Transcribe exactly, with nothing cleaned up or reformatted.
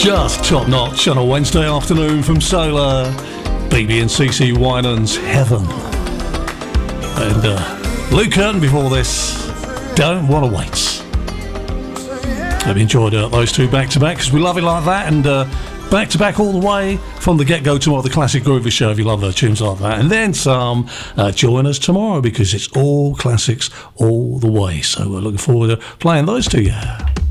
Just top notch on a Wednesday afternoon from Solar. B B and C C Winans, Heaven. And uh, Luke Curtin before this, Don't Wanna Wait. I've enjoyed uh, those two back to back because we love it like that, and uh, back to back all the way from the get go tomorrow, the Classic Groovy Show, if you love those tunes like that. And then some. Uh, join us tomorrow because it's all classics all the way. So we're looking forward to playing those to you.